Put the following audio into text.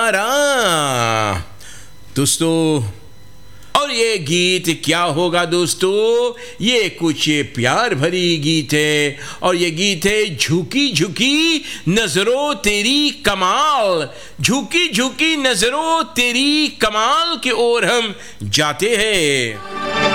प्यारा। दोस्तों, और ये गीत क्या होगा दोस्तों? ये कुछ प्यार भरी गीत है, और ये गीत है झुकी झुकी नजरों तेरी कमाल। झुकी झुकी नजरों तेरी कमाल की ओर हम जाते हैं।